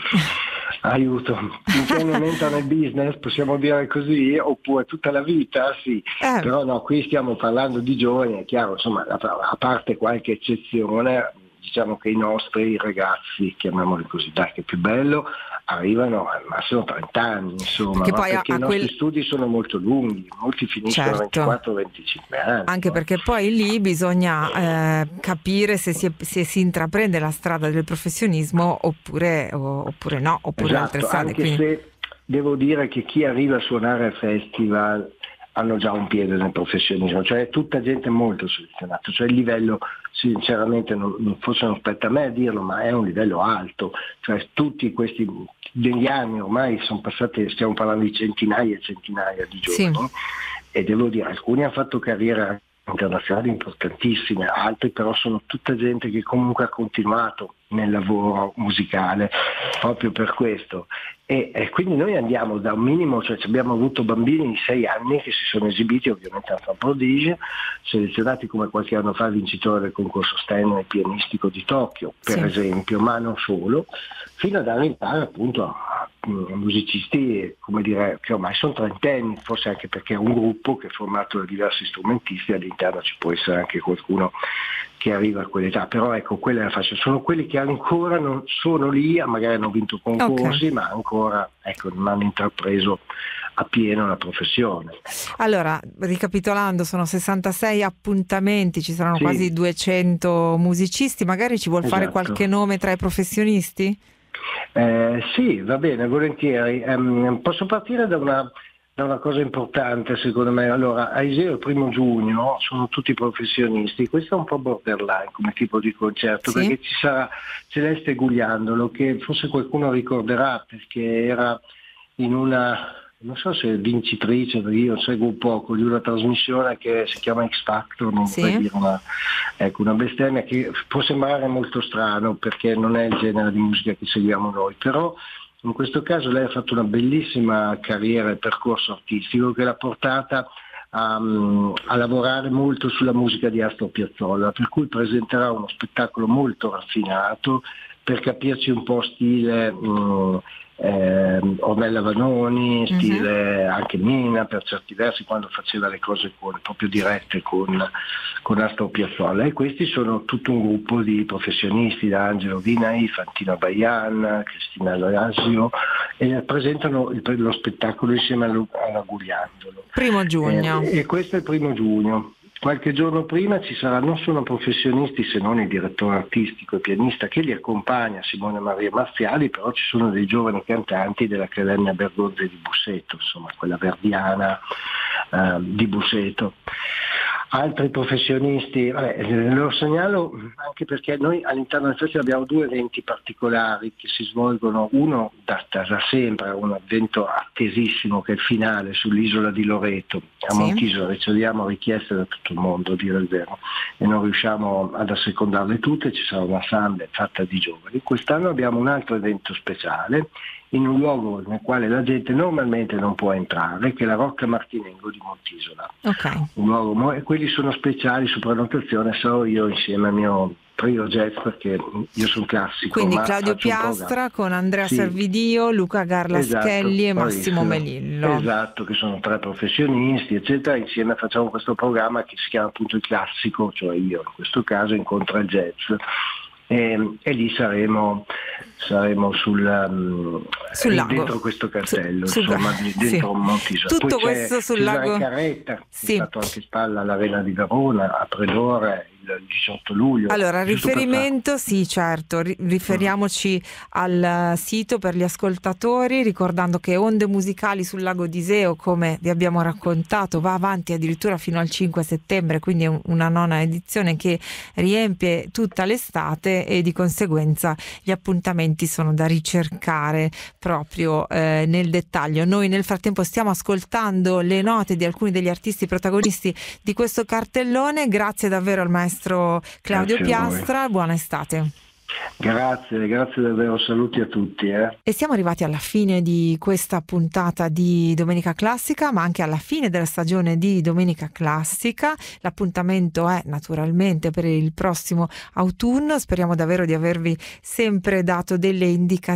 Aiuto, finché non entra nel business, possiamo dire così, oppure tutta la vita, sì, però no, qui stiamo parlando di giovani, è chiaro, insomma, a parte qualche eccezione, diciamo che i nostri ragazzi, chiamiamoli così, dai, che è più bello, arrivano al massimo 30 anni, insomma, perché i nostri studi sono molto lunghi, molti finiscono 24-25 anni. Anche perché poi lì bisogna capire se si intraprende la strada del professionismo oppure no, oppure altre strade. Anche se devo dire che chi arriva a suonare al festival hanno già un piede nel professionismo, cioè è tutta gente molto selezionata, cioè il livello sinceramente forse non spetta a me a dirlo, ma è un livello alto, cioè tutti questi degli anni ormai sono passati, stiamo parlando di centinaia e centinaia di giovani, e devo dire alcuni hanno fatto carriere internazionali importantissime, altri però sono tutta gente che comunque ha continuato nel lavoro musicale proprio per questo, e quindi noi andiamo da un minimo, cioè abbiamo avuto bambini di 6 anni che si sono esibiti ovviamente a Fan Prodige, selezionati come qualche anno fa vincitore del concorso Steinway pianistico di Tokyo per esempio, ma non solo, fino ad arrivare appunto a musicisti, come dire, che ormai sono trentenni, forse anche perché è un gruppo che è formato da diversi strumentisti, all'interno ci può essere anche qualcuno che arriva a quell'età, però ecco, quella è la fascia, sono quelli che ancora non sono lì, magari hanno vinto concorsi, ma ancora non hanno intrapreso appieno la professione. Allora, ricapitolando, sono 66 appuntamenti, ci saranno quasi 200 musicisti, magari ci vuol fare qualche nome tra i professionisti? Sì, va bene, volentieri. Posso partire da una cosa importante secondo me. Allora, a Iseo il 1° giugno sono tutti professionisti, questo è un po' borderline come tipo di concerto, perché ci sarà Celeste Gugliandolo, che forse qualcuno ricorderà perché era in una, non so se è vincitrice, io seguo un poco, di una trasmissione che si chiama X Factor, non vorrei dire una bestemmia, che può sembrare molto strano perché non è il genere di musica che seguiamo noi, però in questo caso lei ha fatto una bellissima carriera e percorso artistico che l'ha portata a lavorare molto sulla musica di Astor Piazzolla, per cui presenterà uno spettacolo molto raffinato, per capirci un po' stile Ornella Vanoni, stile anche Mina per certi versi, quando faceva le cose proprio dirette con Astor Piazzolla, e questi sono tutto un gruppo di professionisti, da Angelo Vinai, Fantina Baian, Cristina Lasio, e presentano lo spettacolo insieme alla Gugliandolo. 1° giugno. E questo è il 1° giugno. Qualche giorno prima ci sarà, non sono professionisti se non il direttore artistico e pianista che li accompagna, Simone Maria Marziali, però ci sono dei giovani cantanti dell'Accademia Bergonzi di Busseto, insomma quella verdiana di Busseto. Altri professionisti, lo segnalo anche perché noi all'interno del festival abbiamo 2 eventi particolari che si svolgono, uno da sempre, un evento attesissimo che è il finale sull'isola di Loreto, a Montisola, riceviamo richieste da tutto il mondo, a dire il vero, e non riusciamo ad assecondarle tutte, ci sarà una samba fatta di giovani. Quest'anno abbiamo un altro evento speciale, in un luogo nel quale la gente normalmente non può entrare, che è la Rocca Martinengo di Montisola. Un luogo, e quelli sono speciali su prenotazione, sarò io insieme al mio trio jazz, perché io sono classico. Quindi Claudio Piastra con Andrea Servidio, Luca Garlaschelli e Massimo Melillo. Esatto, che sono 3 professionisti, eccetera. Insieme facciamo questo programma che si chiama appunto il classico, cioè io in questo caso incontra il jazz. E lì saremo sul lago, dentro questo castello, dentro Montisola. Tutto poi questo sul lago Carretta, è stato anche Spalla all'Arena di Verona, a Predore il 18 luglio. Allora, riferimento, riferiamoci al sito per gli ascoltatori, ricordando che Onde Musicali sul lago d'Iseo, come vi abbiamo raccontato, va avanti addirittura fino al 5 settembre, quindi è una 9ª edizione che riempie tutta l'estate, e di conseguenza gli appuntamenti sono da ricercare proprio nel dettaglio. Noi nel frattempo stiamo ascoltando le note di alcuni degli artisti protagonisti di questo cartellone. Grazie davvero al maestro Claudio Piastra, buona estate. Grazie davvero, saluti a tutti. E siamo arrivati alla fine di questa puntata di Domenica Classica, ma anche alla fine della stagione di Domenica Classica. L'appuntamento è naturalmente per il prossimo autunno, speriamo davvero di avervi sempre dato delle indicazioni